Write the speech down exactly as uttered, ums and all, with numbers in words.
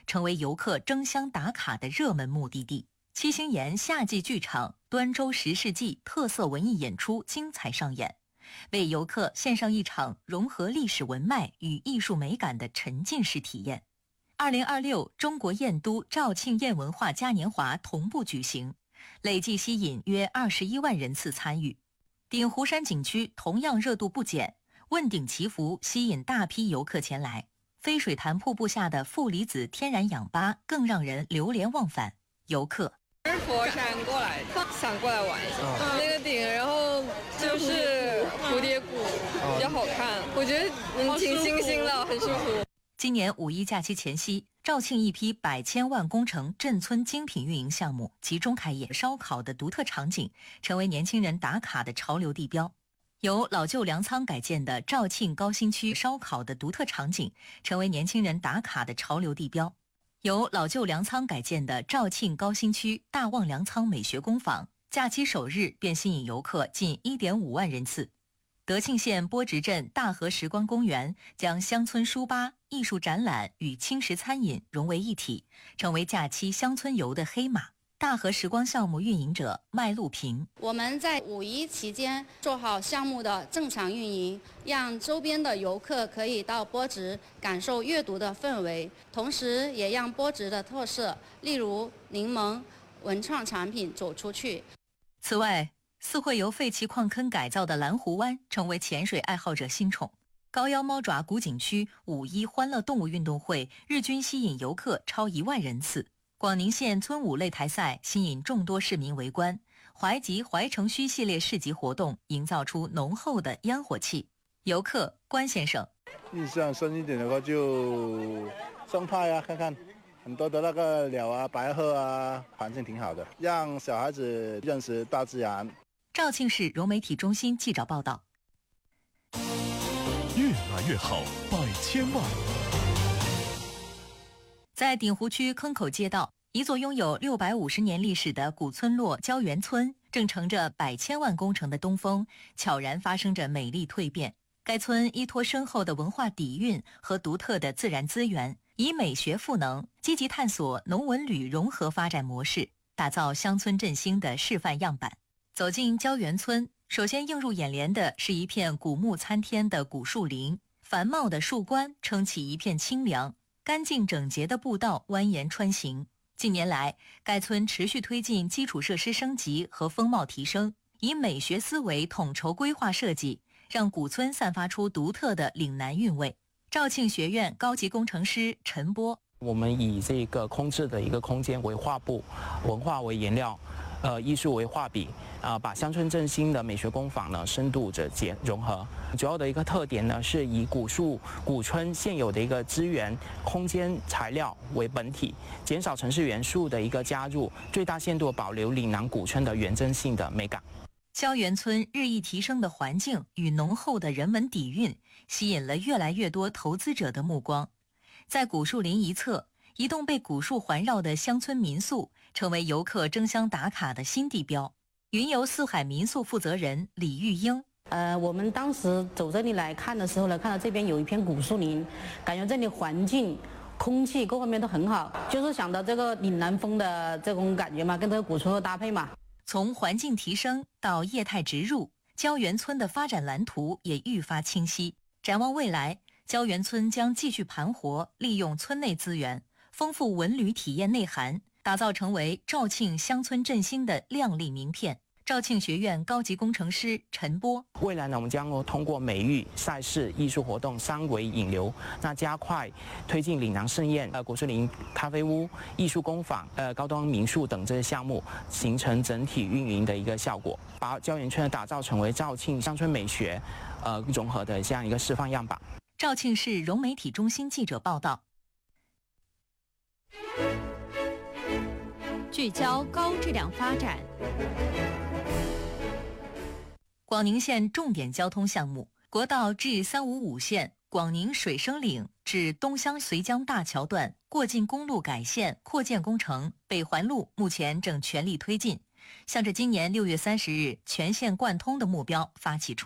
成为游客争相打卡的热门目的地。七星岩夏季剧场端州十世纪特色文艺演出精彩上演，为游客献上一场融合历史文脉与艺术美感的沉浸式体验。二零二六中国燕都肇庆燕文化嘉年华同步举行，累计吸引约二十一万人次参与。鼎湖山景区同样热度不减，问鼎祈福吸引大批游客前来。飞水潭瀑布下的负离子天然氧吧更让人流连忘返。游客是佛山过来，想过来玩一下、哦、那个顶，然后就是蝴蝶谷、哦、比较好看，我觉得嗯挺新兴的，很舒服。 今年五一假期前夕，肇庆一批百千万工程镇村精品运营项目集中开业，烧烤的独特场景成为年轻人打卡的潮流地标。由老旧粮仓改建的肇庆高新区烧烤的独特场景成为年轻人打卡的潮流地标。由老旧粮仓改建的肇庆高新区大旺粮仓美学工坊，假期首日便吸引游客近 一点五万人次。德庆县波直镇大河时光公园将乡村书吧、艺术展览与轻食餐饮融为一体，成为假期乡村游的黑马。大河时光项目运营者麦路平： 我们在五一期间做好项目的正常运营，让周边的游客可以到波直感受阅读的氛围，同时也让波直的特色，例如柠檬文创产品走出去。 此外，四会由废弃矿坑改造的蓝湖湾成为潜水爱好者新宠。高腰猫爪古景区五一欢乐动物运动会日均吸引游客超一万人次。广宁县村舞擂台赛吸引众多市民围观，怀集怀城墟系列市集活动营造出浓厚的烟火气。游客关先生： 印象深一点的话就生态啊，看看很多的那个鸟啊、白鹤啊，环境挺好的，让小孩子认识大自然。 肇庆市融媒体中心记者报道。 越来越好，百千万。 在鼎湖区坑口街道，一座拥有六百五十年历史的古村落胶原村，正乘着百千万工程的东风，悄然发生着美丽蜕变。该村依托深厚的文化底蕴和独特的自然资源，以美学赋能，积极探索农文旅融合发展模式，打造乡村振兴的示范样板。走进胶原村，首先映入眼帘的是一片古木参天的古树林，繁茂的树冠撑起一片清凉，干净整洁的步道蜿蜒穿行。近年来，该村持续推进基础设施升级和风貌提升，以美学思维统筹规划设计，让古村散发出独特的岭南韵味。肇庆学院高级工程师陈波： 我们以这个空置的一个空间为画布，文化为颜料，呃，艺术为画笔，啊、呃，把乡村振兴的美学工坊呢深度者结融合。主要的一个特点呢，是以古树、古村现有的一个资源、空间、材料为本体，减少城市元素的一个加入，最大限度保留岭南古村的原真性的美感。 胶原村日益提升的环境与浓厚的人文底蕴，吸引了越来越多投资者的目光。在古树林一侧，一栋被古树环绕的乡村民宿成为游客争相打卡的新地标。云游四海民宿负责人李玉英： 呃，我们当时走这里来看的时候呢，看到这边有一片古树林，感觉这里环境、空气各方面都很好，就是想到这个岭南风的这种感觉嘛，跟这个古村落搭配嘛。 从环境提升到业态植入，胶原村的发展蓝图也愈发清晰。展望未来，胶原村将继续盘活，利用村内资源，丰富文旅体验内涵，打造成为肇庆乡村振兴的亮丽名片。肇庆学院高级工程师陈波： 未来呢，我们将通过美育、赛事、艺术活动三维引流，那加快推进岭南盛宴、呃古树林咖啡屋、艺术工坊、呃高端民宿等这些项目，形成整体运营的一个效果，把胶原村打造成为肇庆乡村美学呃融合的这样一个示范样板。 肇庆市融媒体中心记者报道。 聚焦高质量发展。 广宁县重点交通项目国道 G 三五五线广宁水生岭至东乡绥江大桥段过境公路改线扩建工程北环路目前正全力推进，向着今年六月三十日全线贯通的目标发起冲